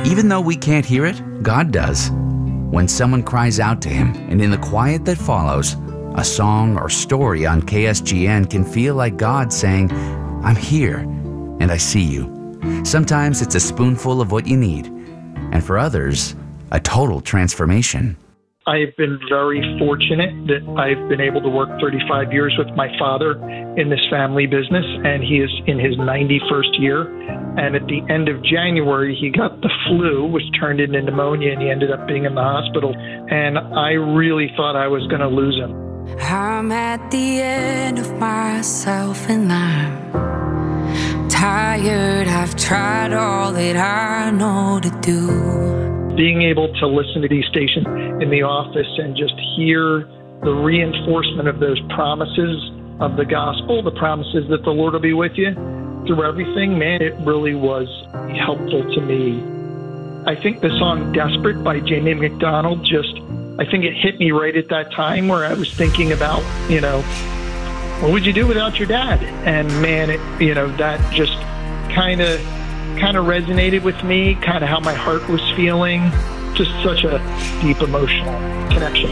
Even though we can't hear it, God does. When someone cries out to Him, and in the quiet that follows, a song or story on KSGN can feel like God saying, I'm here, and I see you. Sometimes it's a spoonful of what you need, and for others, a total transformation. I've been very fortunate that I've been able to work 35 years with my father in this family business, and he is in his 91st year. And at the end of January, he got the flu, which turned into pneumonia, and he ended up being in the hospital. And I really thought I was going to lose him. I'm at the end of myself and I'm tired. I've tried all that I know to do. Being able to listen to these stations in the office and just hear the reinforcement of those promises of the gospel, the promises that the Lord will be with you through everything, man, it really was helpful to me. I think the song Desperate by Jamie McDonald I think it hit me right at that time where I was thinking about, what would you do without your dad? And man, that just kind of resonated with me, kind of how my heart was feeling, just such a deep emotional connection.